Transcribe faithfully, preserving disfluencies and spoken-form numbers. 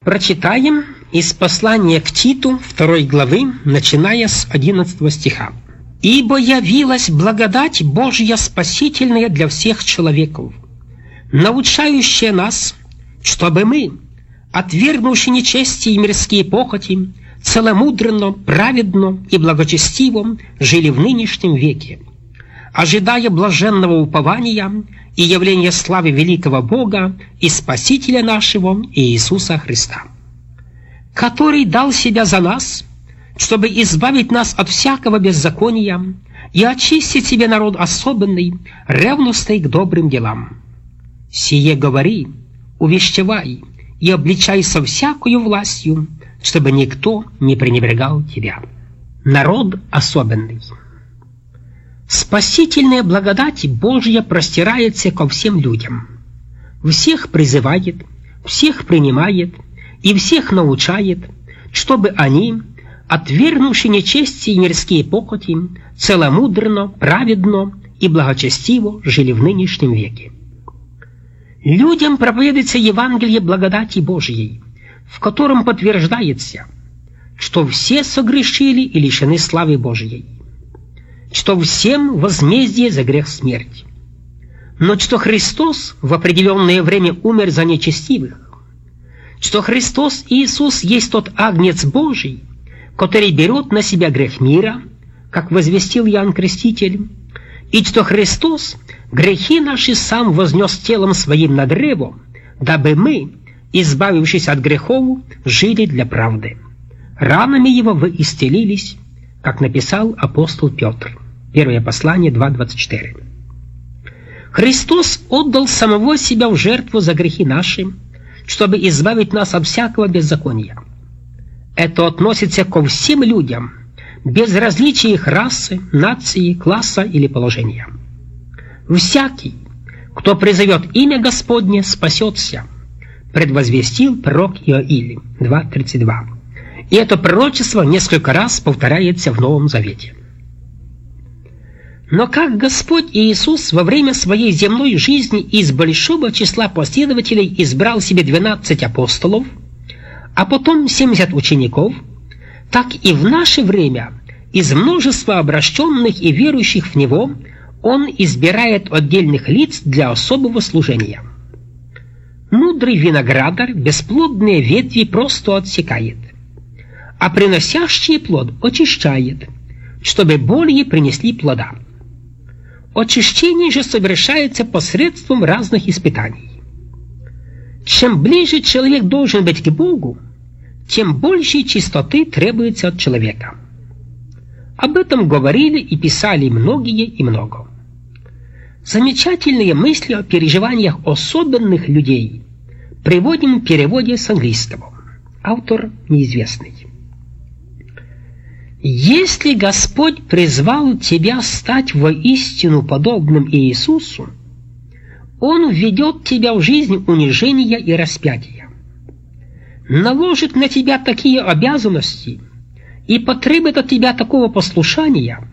Прочитаем из послания к Титу второй главы, начиная с одиннадцатого стиха. «Ибо явилась благодать Божья спасительная для всех человеков, научающая нас, чтобы мы, отвергнувши нечестие и мирские похоти, целомудренно, праведно и благочестиво жили в нынешнем веке, ожидая блаженного упования и явления славы великого Бога и Спасителя нашего Иисуса Христа, который дал себя за нас, чтобы избавить нас от всякого беззакония и очистить себе народ особенный, ревностный к добрым делам. Сие говори, увещевай и обличай со всякою властью, чтобы никто не пренебрегал тебя». Народ особенный. Спасительная благодать Божья простирается ко всем людям. Всех призывает, всех принимает и всех научает, чтобы они, отвергнувши нечестие и мирские похоти, целомудренно, праведно и благочестиво жили в нынешнем веке. Людям проповедуется Евангелие благодати Божьей, в котором подтверждается, что все согрешили и лишены славы Божьей, что всем возмездие за грех смерть, но что Христос в определенное время умер за нечестивых, что Христос Иисус есть тот Агнец Божий, который берет на себя грех мира, как возвестил Иоанн Креститель, и что Христос грехи наши сам вознес телом своим на древо, дабы мы, избавившись от грехов, жили для правды. Ранами Его вы исцелились, как написал апостол Петр. Первое послание два двадцать четыре. Христос отдал самого себя в жертву за грехи наши, чтобы избавить нас от всякого беззакония. Это относится ко всем людям, без различия их расы, нации, класса или положения. «Всякий, кто призовет имя Господне, спасется», предвозвестил пророк Иоиль два тридцать два. И это пророчество несколько раз повторяется в Новом Завете. Но как Господь Иисус во время своей земной жизни из большого числа последователей избрал себе двенадцать апостолов, а потом семьдесят учеников, так и в наше время из множества обращенных и верующих в Него Он избирает отдельных лиц для особого служения. Мудрый виноградарь бесплодные ветви просто отсекает, а приносящие плод очищает, чтобы более принесли плода. Очищение же совершается посредством разных испытаний. Чем ближе человек должен быть к Богу, тем больше чистоты требуется от человека. Об этом говорили и писали многие и много. Замечательные мысли о переживаниях особенных людей приводим в переводе с английского. Автор неизвестный. Если Господь призвал тебя стать воистину подобным Иисусу, Он введет тебя в жизнь унижения и распятия, наложит на тебя такие обязанности и потребует от тебя такого послушания,